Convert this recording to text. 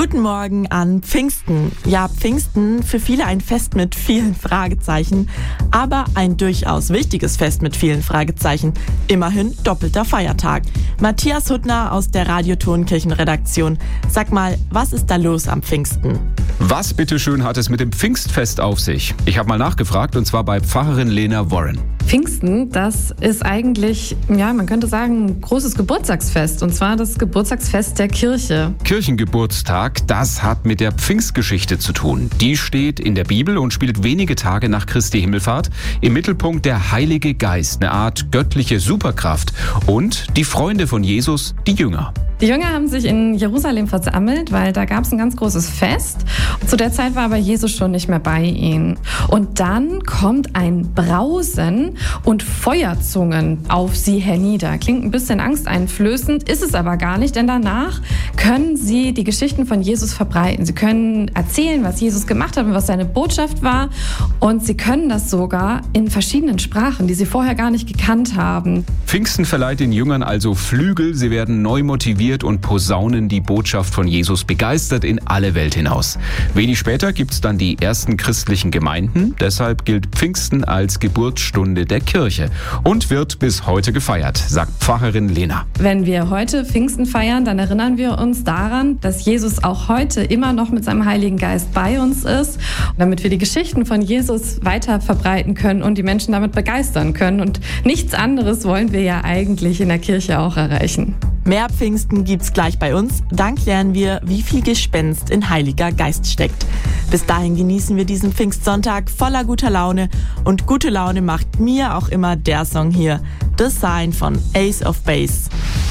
Guten Morgen an Pfingsten. Ja, Pfingsten, für viele ein Fest mit vielen Fragezeichen, aber ein durchaus wichtiges Fest mit vielen Fragezeichen. Immerhin doppelter Feiertag. Matthias Huttner aus der Radio-Tonkirchen-Redaktion. Sag mal, was ist da los am Pfingsten? Was bitteschön hat es mit dem Pfingstfest auf sich? Ich habe mal nachgefragt, und zwar bei Pfarrerin Lena Warren. Pfingsten, das ist eigentlich, man könnte sagen, ein großes Geburtstagsfest. Und zwar das Geburtstagsfest der Kirche. Kirchengeburtstag, das hat mit der Pfingstgeschichte zu tun. Die steht in der Bibel und spielt wenige Tage nach Christi Himmelfahrt. Im Mittelpunkt der Heilige Geist, eine Art göttliche Superkraft. Und die Freunde von Jesus, die Jünger. Die Jünger haben sich in Jerusalem versammelt, weil da gab es ein ganz großes Fest. Zu der Zeit war aber Jesus schon nicht mehr bei ihnen. Und dann kommt ein Brausen und Feuerzungen auf sie hernieder. Klingt ein bisschen angsteinflößend, ist es aber gar nicht, denn danach können sie die Geschichten von Jesus verbreiten. Sie können erzählen, was Jesus gemacht hat und was seine Botschaft war. Und sie können das sogar in verschiedenen Sprachen, die sie vorher gar nicht gekannt haben. Pfingsten verleiht den Jüngern also Flügel. Sie werden neu motiviert und posaunen die Botschaft von Jesus begeistert in alle Welt hinaus. Wenig später gibt es dann die ersten christlichen Gemeinden. Deshalb gilt Pfingsten als Geburtsstunde der Kirche und wird bis heute gefeiert, sagt Pfarrerin Lena. Wenn wir heute Pfingsten feiern, dann erinnern wir uns daran, dass Jesus auch heute immer noch mit seinem Heiligen Geist bei uns ist, damit wir die Geschichten von Jesus weiter verbreiten können und die Menschen damit begeistern können. Und nichts anderes wollen wir ja eigentlich in der Kirche auch erreichen. Mehr Pfingsten gibt's gleich bei uns. Dann klären wir, wie viel Gespenst in Heiliger Geist steckt. Bis dahin genießen wir diesen Pfingstsonntag voller guter Laune. Und gute Laune macht mir auch immer der Song hier, The Sign von Ace of Base.